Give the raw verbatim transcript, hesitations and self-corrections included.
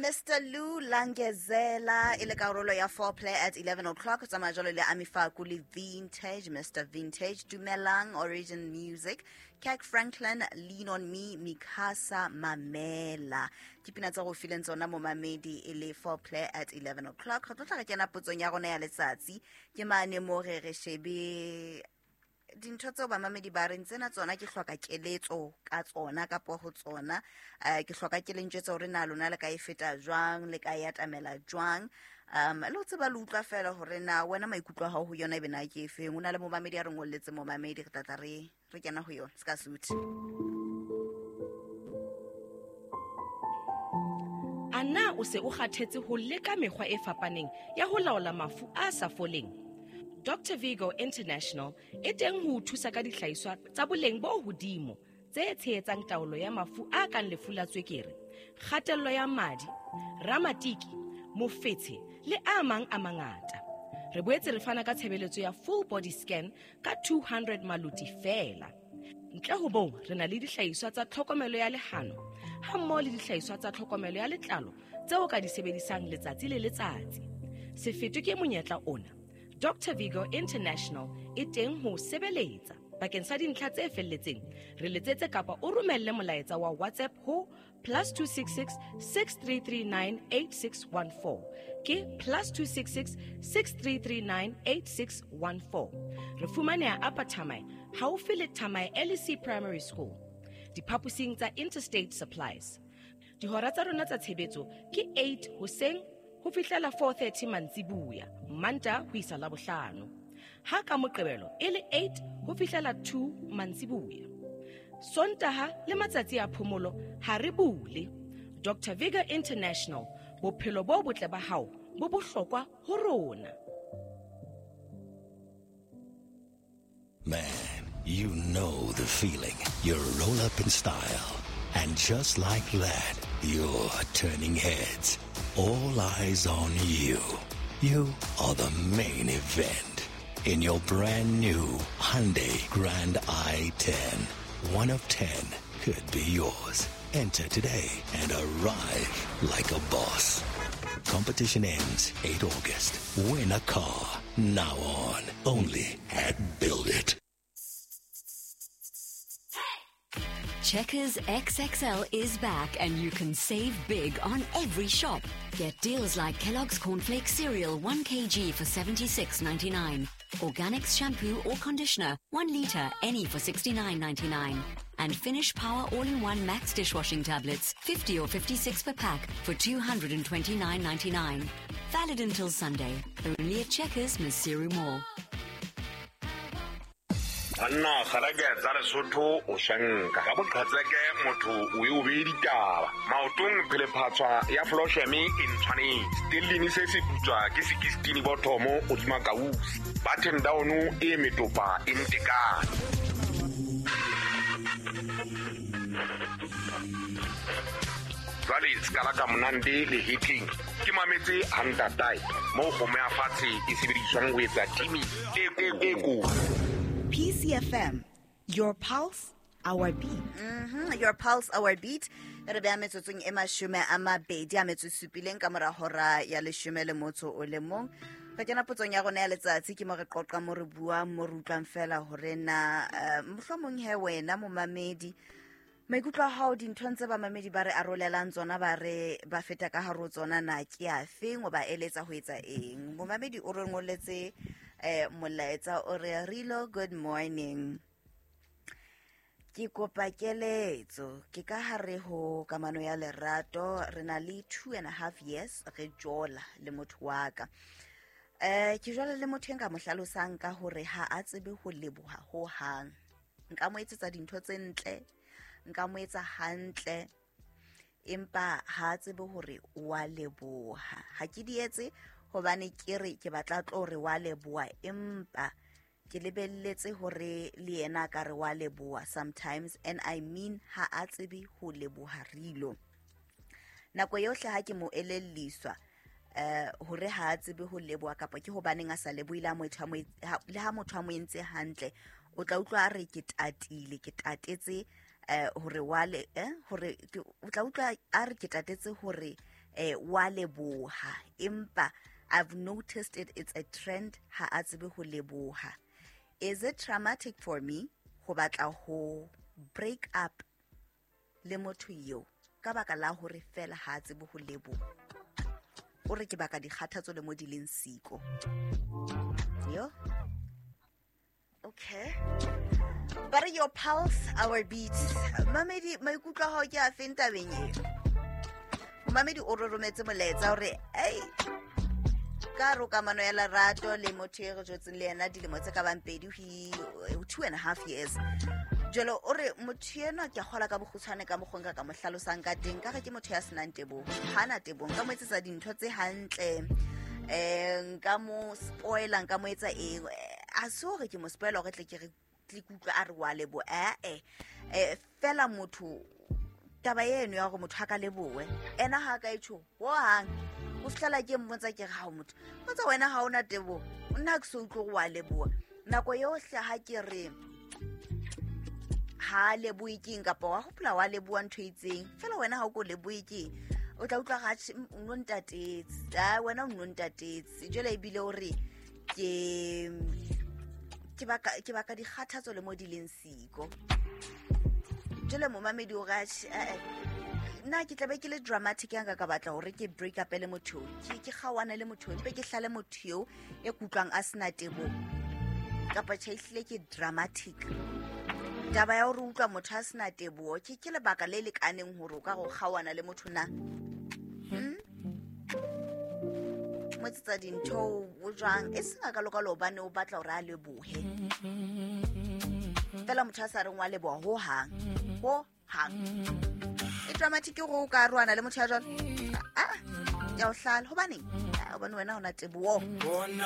Mister Lou Langezela ile karolo ya foreplay at eleven o'clock tsa majalo le Amifaku le Vintage, Mister Vintage, Dumelang, Origin Music, Kak Franklin, Lean on Me, Mikasa Mamela. Dipina tsa go fileng tsona mo mamedi ile foreplay at eleven o'clock. Go tla ka kena potsong ya rona ya letsatsi ke mane mo re re shebe dintho tseo ba mamedi ba reng tsena tsona ke hloka keletso ka tsona ka po go tsona ke hloka kelentsetso hore na lona le ka e feta jwang le ka ya tamela jwang um le utse ba lutla fela hore na wena maikutlo ha ho yona e bena ke efeng una le mo mamedi a re ngolletse mo mamedi re tla re re kena ho yona ska suthi. Ana o se o kgathetse ho leka mekgwa e fapaneng ya ho laola mafu a sa foleng. Doctor Vigo International e teng ho thusa ka dihlahiswa tsa boleng bo hodimo tse tshehetsang taolo ya mafu a kang lefu la tswekere, kgatello ya madi, ramatiki, mofetshe le a mang a mangata. Re boetse re fana ka tshebeletso ya full body scan ka two hundred maluti fela. Ntle ho bong re na le dihlahiswa tsa tlhokomelo ya lehano ha mmoho le dihlahiswa tsa tlhokomelo ya letlalo tseo ka di sebedisang letsatsi le letsatsi. Se fetwe ke monyetla ona. Doctor Vigo International e teng ho sebeletsa bakeng sa dintlha tse felletseng re letsetse kapa o romelle molaetsa wa WhatsApp ho plus two six six, six three three nine, eight six one four ke plus two six six, six three three nine, eight six one four. Re fumaneha Upper Thamai haufi le Thamai L E C Primary School, diphaposing tsa Interstate Supplies. Dihora tsa rona tsa tshebetso ke eight hoseng ho fihlela four thirty mantsibuya, Manta ho isa Labohlano. Ha ka Moqebelo e le eight ho fihlela two mantsibuya. Sontaha le matsatsi a phomolo ha re bule. Doctor Vigo International, bophelo bo botle ba hao bo bohlokwa ho rona. Man, you know the feeling. You roll up in style. And just like that, you're turning heads. All eyes on you. You are the main event in your brand new Hyundai Grand i ten. One of ten could be yours. Enter today and arrive like a boss. Competition ends eighth of August. Win a car now on. Only at Build It. Checkers X X L is back and you can save big on every shop. Get deals like Kellogg's Cornflakes cereal one kilogram for seventy-six ninety-nine. Organics shampoo or conditioner one litre any for sixty-nine ninety-nine. And Finish Power all-in-one Max dishwashing tablets fifty or fifty-six per pack for two hundred twenty-nine ninety-nine. Valid until Sunday. Only at Checkers Masiru Mall. Anna kharage tsare sotho o shanka ga bokhatseke motho o e obedi taba maotong phele phatswa ya floshemi in tshwane stilini se se putswa ke sixteen bothomo o di makausi button down e metopa in tekana Rally skala ka monande le hitting ke mametse hanta tai mo go me afatse e sebediswang go etsa timi e go P C F M, your pulse, our beat. Mm-hmm, your pulse, our beat. Re be a metsotsong e mashome a mabedi a metsosupileng ka mora hora ya leshome le motso o le mong. Ka kena potsong ya rona ya letsatsi ke mo re qoqa mo re bua mo re utlwang fela hore na mohlomong he wena mo mamedi maikutlo a hao dinthong tse ba mamedi ba re arolelang tsona ba re ba feta ka haro tsona na ke a feng o ba eletsa ho etsa eng mo mamedi o re ngolletse eh molaetsa o re Rilo good morning ke kopa keletso ke ka hare ho kamano ya lerato re na le two and a half years re jola le motho wa ka eh ke jola le motho enka mo hlalosang ka hore ha a tsebe ho leboha ho hang nka mo etsetsa dintho tse ntle nka mo etsa hantle empa ha tsebe hore wa leboha ha ke dietse hobane ke re ke batla tlo re wa leboha empa ke lebelletse hore le yena ka re wa leboha sometimes and I mean ha a tsebe ho leboha Rilo nako yohle ha ke mo elelliswa eh hore ha a tsebe ho leboha kapa ke hobaneng a sa lebohile motho le ha motho a mo entse hantle o tla utlwa a re ke tatile ke tatetse eh hore wale eh hore o tla utlwa a re ke tatetse hore eh wa leboha empa I've noticed it it's a trend ha a tsebe ho leboha. Is it traumatic for me ho batla ho break up le motho yo ka baka la hore fela ha tsebe ho leboha o re ke baka di kgathatso le mo di leng siko yo? Okay. But your pulse, our beats. Mamedi, maikutlo ha o ke a fenta benye. Mamedi o rorometse moletsa hore, "Hey, ka ro kamano ya lerato le motho e re jotseng le ena dilemo tse ka bang pedi ho two and a half years." Jolo o re motho ena ke gola ka bogutshwane ka mogonga ka mohlalosang ka teng ka ga ke motho ya senang tebo. Hana tebo ka mo etsetsa dintho tse hantle. Eh nka mo spoiler nka mo etsa eng. A so re ke mo spoiler gore tle ke re tlikutlwa a re wa lebo eh eh fela motho taba yeno ya go motho ka lebowe ena ha ka itsho ho hang o fitla ke mmontsa ke ga motho motsa wena ha ona tebo nna ke so utlo wa lebowa nako yohle ha ke re ha leboe ke nga pa wa hopla wa lebowa ntho itseng fela wena ha o go leboe ke o tla utlwa ga o nontatetse a wena o nontatetse jole e bile o re ke ke baka ke baka di kgathatso le mo di leng siko jole mo mamedi o ga nna ke tlabe ke le dramatic ya ka batla hore ke break up le motho ke ke khawana le motho mpe ke hlale motho e kutlwang a sena tebo kapa tshaihlile ke dramatic taba ya hore utlwa motho a sena tebo ke ke le baka le le kaneng hore o ka go khawana le motho na motsa dintho o jwang e senga ka lokalo bane o batla hore a lebohe fela motho a sa reng wa leboha ho hang ho hang e dramatic go ka rwana le motho ya jwang ah ya o hlala ho bane o bane wena ona tebo